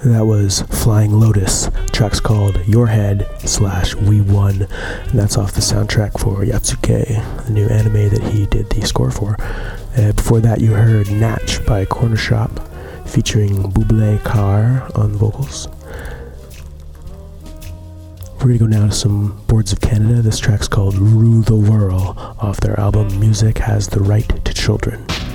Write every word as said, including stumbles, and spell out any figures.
That was Flying Lotus. The track's called Your Head slash We Won, and that's off the soundtrack for Yatsuke, the new anime that he did the score for. Uh, before that, you heard Natch by Corner Shop, featuring Buble Carr on vocals. We're going to go now to some Boards of Canada. This track's called Rule the Whirl, off their album Music Has the Right to Children.